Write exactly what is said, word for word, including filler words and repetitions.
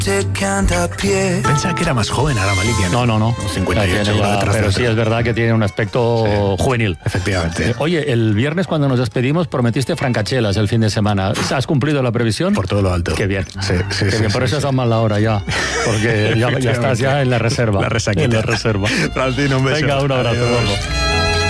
Pensaba que era más joven ahora Malikia. No, no, no. cincuenta y ocho, ya, pero sí es verdad que tiene un aspecto sí, juvenil. Efectivamente. Eh, oye, el viernes cuando nos despedimos prometiste francachelas el fin de semana. ¿Has cumplido la previsión? Por todo lo alto. Qué bien. Sí, sí, Qué sí, bien. sí, Por eso sí. estás mal la hora ya. Porque ya, ya estás ya en la reserva. La resaquita. En la reserva. Francino, un beso. Venga, un abrazo. Adiós.